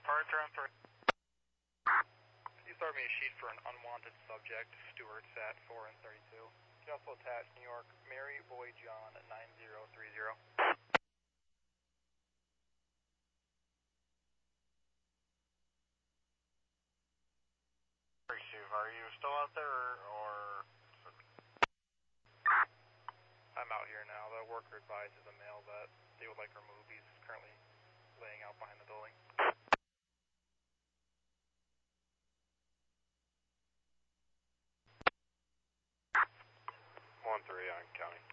Departure on for... You start me a sheet for an unwanted subject, Stewart's at 4 and 32. You can also attach New York, Mary Boy John at 9030. Are you still out there, or... I'm out here now. The worker advises a male that they would like removed. He's currently laying out behind the building. 1-3 on county.